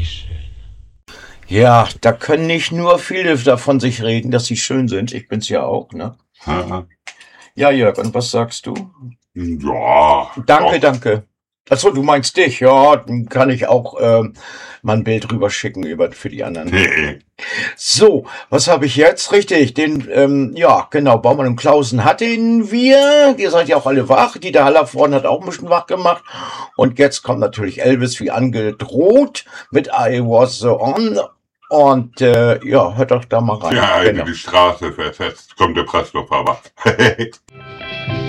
die schön. Ja, da können nicht nur viele davon sich reden, dass sie schön sind. Ich bin's ja auch, ne? Ja, Ja, Jörg, und was sagst du? doch. Danke. Achso, du meinst dich, ja, dann kann ich auch mal ein Bild rüberschicken für die anderen. So, was habe ich jetzt? Richtig, ja, genau, Baumann und Klausen hatten wir. Ihr seid ja auch alle wach. Dieter Hallervorden hat auch ein bisschen wach gemacht. Und jetzt kommt natürlich Elvis wie angedroht mit I Was So On. Und ja, hört doch da mal rein. Ja, Genau. die Straße versetzt, kommt der Pressluftfahrer.